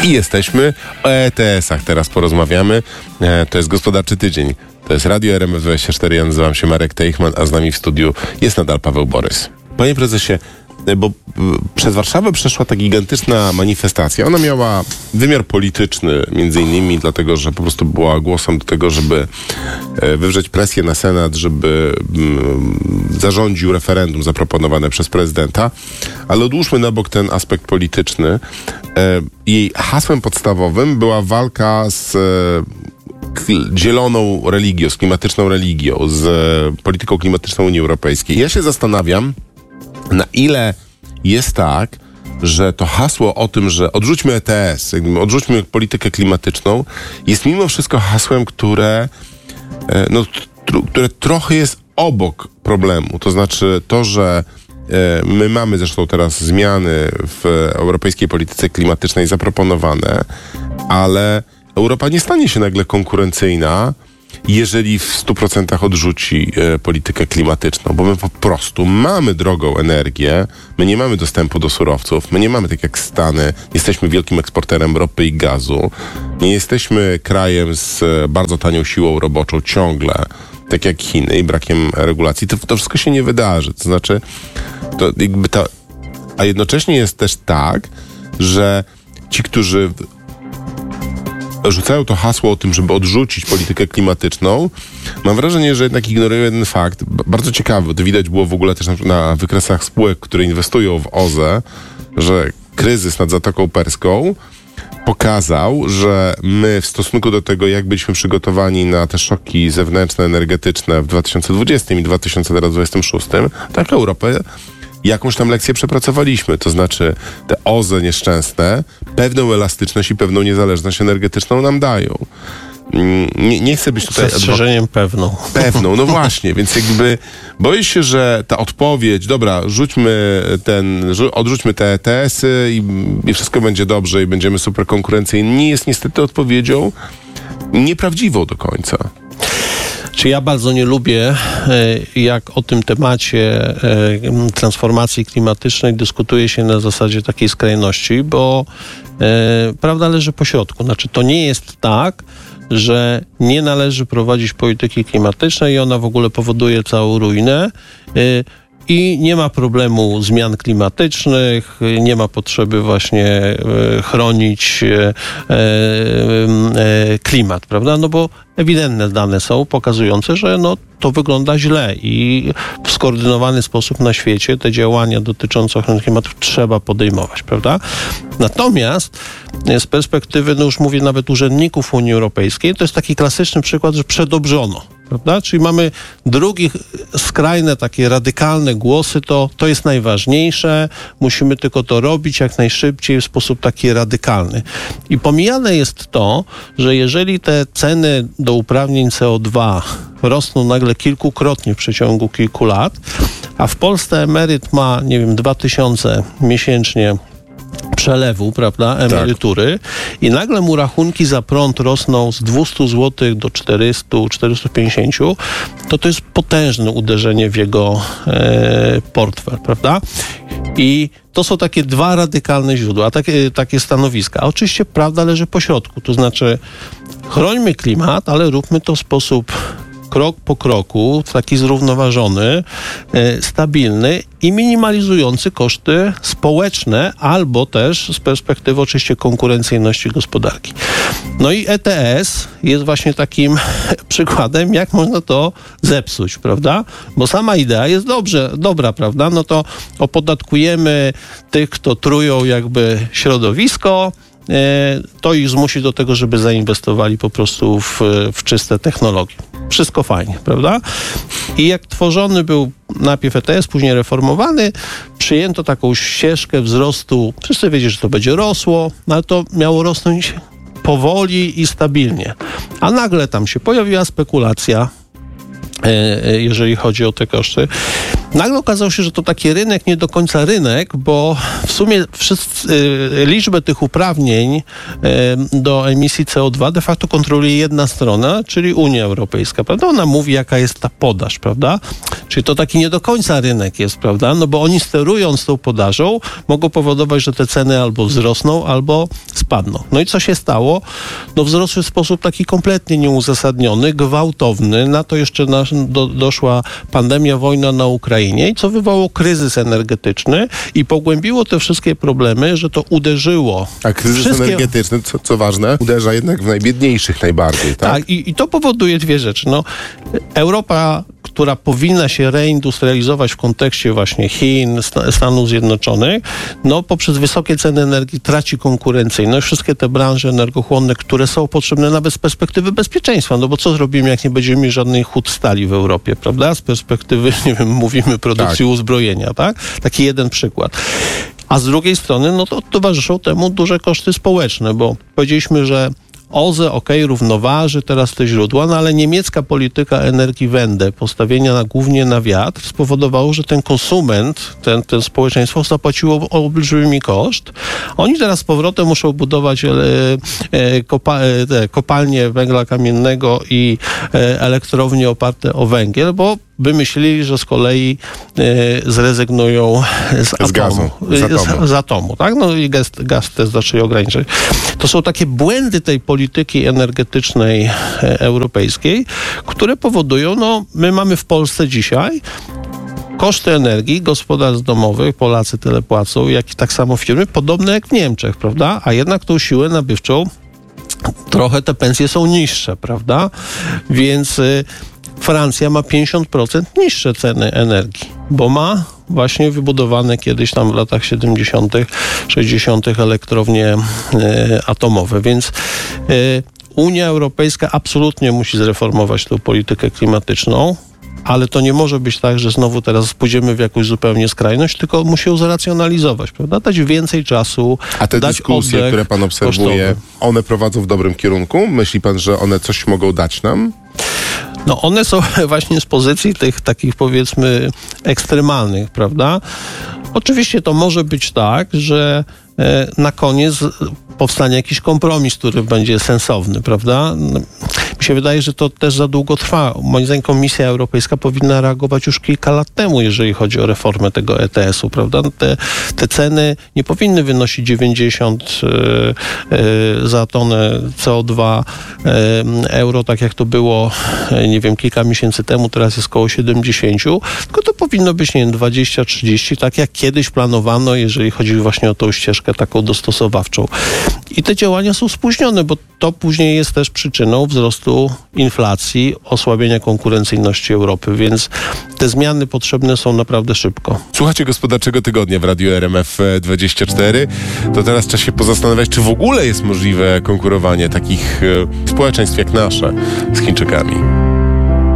I jesteśmy o ETS-ach. Teraz porozmawiamy. To jest Gospodarczy Tydzień. To jest Radio RMF24. Ja nazywam się Marek Teichman, a z nami w studiu jest nadal Paweł Borys. Panie prezesie, bo przez Warszawę przeszła ta gigantyczna manifestacja. Ona miała wymiar polityczny, między innymi dlatego, że po prostu była głosem do tego, żeby wywrzeć presję na Senat, żeby zarządził referendum zaproponowane przez prezydenta. Ale odłóżmy na bok ten aspekt polityczny. Jej hasłem podstawowym była walka z zieloną religią, z klimatyczną religią, z polityką klimatyczną Unii Europejskiej. Ja się zastanawiam, na ile jest tak, że to hasło o tym, że odrzućmy ETS, odrzućmy politykę klimatyczną, jest mimo wszystko hasłem, które trochę jest obok problemu. To znaczy to, że my mamy zresztą teraz zmiany w europejskiej polityce klimatycznej zaproponowane, ale Europa nie stanie się nagle konkurencyjna, jeżeli w 100% odrzuci politykę klimatyczną, bo my po prostu mamy drogą energię, my nie mamy dostępu do surowców, my nie mamy, tak jak Stany, nie jesteśmy wielkim eksporterem ropy i gazu, nie jesteśmy krajem z bardzo tanią siłą roboczą ciągle, tak jak Chiny, i brakiem regulacji. To wszystko się nie wydarzy. To znaczy, a jednocześnie jest też tak, że ci, którzy rzucają to hasło o tym, żeby odrzucić politykę klimatyczną, mam wrażenie, że jednak ignorują jeden fakt, bardzo ciekawy, to widać było w ogóle też na wykresach spółek, które inwestują w OZE, że kryzys nad Zatoką Perską pokazał, że my w stosunku do tego, jak byliśmy przygotowani na te szoki zewnętrzne, energetyczne w 2020 i 2026, tak Europę jakąś tam lekcję przepracowaliśmy. To znaczy te OZE nieszczęsne pewną elastyczność i pewną niezależność energetyczną nam dają. Nie chcę być tutaj... Z zastrzeżeniem pewną. Pewną, no właśnie, więc jakby boję się, że ta odpowiedź, dobra, odrzućmy te ETS-y i wszystko będzie dobrze i będziemy super konkurencyjni, nie jest niestety odpowiedzią nieprawdziwą do końca. Czy ja bardzo nie lubię, jak o tym temacie transformacji klimatycznej dyskutuje się na zasadzie takiej skrajności, bo prawda leży po środku. Znaczy, to nie jest tak, że nie należy prowadzić polityki klimatycznej i ona w ogóle powoduje całą ruinę. I nie ma problemu zmian klimatycznych, nie ma potrzeby właśnie chronić klimat, prawda? No bo ewidentne dane są pokazujące, że to wygląda źle i w skoordynowany sposób na świecie te działania dotyczące ochrony klimatu trzeba podejmować, prawda? Natomiast z perspektywy, już mówię nawet urzędników Unii Europejskiej, to jest taki klasyczny przykład, że przedobrzono. Prawda? Czyli mamy drugie skrajne, takie radykalne głosy, to jest najważniejsze, musimy tylko to robić jak najszybciej w sposób taki radykalny. I pomijane jest to, że jeżeli te ceny do uprawnień CO2 rosną nagle kilkukrotnie w przeciągu kilku lat, a w Polsce emeryt ma, 2000 miesięcznie przelewu, prawda, emerytury, i nagle mu rachunki za prąd rosną z 200 zł do 400, 450, to jest potężne uderzenie w jego portfel, prawda? I to są takie dwa radykalne źródła, takie stanowiska. A oczywiście prawda leży po środku, to znaczy chrońmy klimat, ale róbmy to w sposób krok po kroku, taki zrównoważony, stabilny i minimalizujący koszty społeczne, albo też z perspektywy oczywiście konkurencyjności gospodarki. No i ETS jest właśnie takim przykładem, jak można to zepsuć, prawda? Bo sama idea jest dobra, prawda? No to opodatkujemy tych, kto trują jakby środowisko, to ich zmusi do tego, żeby zainwestowali po prostu w czyste technologie. Wszystko fajnie, prawda? I jak tworzony był najpierw ETS, później reformowany, przyjęto taką ścieżkę wzrostu. Wszyscy wiedzieli, że to będzie rosło, no ale to miało rosnąć powoli i stabilnie. A nagle tam się pojawiła spekulacja, jeżeli chodzi o te koszty. Nagle okazało się, że to taki rynek nie do końca rynek, bo w sumie liczbę tych uprawnień do emisji CO2 de facto kontroluje jedna strona, czyli Unia Europejska, prawda? Ona mówi, jaka jest ta podaż, prawda? Czyli to taki nie do końca rynek jest, prawda? No bo oni sterując tą podażą mogą powodować, że te ceny albo wzrosną, albo spadną. No i co się stało? No wzrosły w sposób taki kompletnie nieuzasadniony, gwałtowny. Na to jeszcze doszła pandemia, wojna na Ukrainie i co wywołało kryzys energetyczny i pogłębiło te wszystkie problemy, że to uderzyło. A kryzys energetyczny, co ważne, uderza jednak w najbiedniejszych najbardziej, tak? Tak, i to powoduje dwie rzeczy. No, Europa, która powinna się reindustrializować w kontekście właśnie Chin, Stanów Zjednoczonych, no poprzez wysokie ceny energii traci konkurencyjność. Wszystkie te branże energochłonne, które są potrzebne nawet z perspektywy bezpieczeństwa, no bo co zrobimy, jak nie będziemy mieli żadnych hut stali w Europie, prawda? Z perspektywy, nie wiem, mówimy produkcji uzbrojenia, tak? Taki jeden przykład. A z drugiej strony, no to towarzyszą temu duże koszty społeczne, bo powiedzieliśmy, że OZE, równoważy teraz te źródła, no ale niemiecka polityka Energiewende, postawienia głównie na wiatr, spowodowało, że ten konsument, ten społeczeństwo zapłaciło olbrzymi koszt. Oni teraz z powrotem muszą budować kopalnie węgla kamiennego i elektrownie oparte o węgiel, bo by myśleli, że z kolei zrezygnują z atomu. Tak? No i gaz też zaczęli ograniczać. To są takie błędy tej polityki energetycznej europejskiej, które powodują, no my mamy w Polsce dzisiaj koszty energii gospodarstw domowych, Polacy tyle płacą, jak i tak samo firmy, podobne jak w Niemczech, prawda? A jednak tą siłę nabywczą trochę te pensje są niższe, prawda? Więc Francja ma 50% niższe ceny energii, bo ma właśnie wybudowane kiedyś tam w latach 70., 60. elektrownie atomowe. Więc Unia Europejska absolutnie musi zreformować tę politykę klimatyczną, ale to nie może być tak, że znowu teraz pójdziemy w jakąś zupełnie skrajność, tylko musi ją zracjonalizować, prawda? Dać więcej czasu, a te dać dyskusje, oddech które pan obserwuje, kosztowy. One prowadzą w dobrym kierunku? Myśli pan, że one coś mogą dać nam? No one są właśnie z pozycji tych takich, powiedzmy, ekstremalnych, prawda? Oczywiście to może być tak, że na koniec powstanie jakiś kompromis, który będzie sensowny, prawda? Mi się wydaje, że to też za długo trwa. Moim zdaniem Komisja Europejska powinna reagować już kilka lat temu, jeżeli chodzi o reformę tego ETS-u, prawda? Te ceny nie powinny wynosić 90 za tonę CO2 euro, tak jak to było, nie wiem, kilka miesięcy temu, teraz jest koło 70, tylko to powinno być, nie wiem, 20-30, tak jak kiedyś planowano, jeżeli chodzi właśnie o tą ścieżkę taką dostosowawczą. I te działania są spóźnione, bo to później jest też przyczyną wzrostu inflacji, osłabienia konkurencyjności Europy, więc te zmiany potrzebne są naprawdę szybko. Słuchacie Gospodarczego Tygodnia w Radiu RMF24. To teraz trzeba się pozastanawiać, czy w ogóle jest możliwe konkurowanie takich społeczeństw jak nasze z Chińczykami.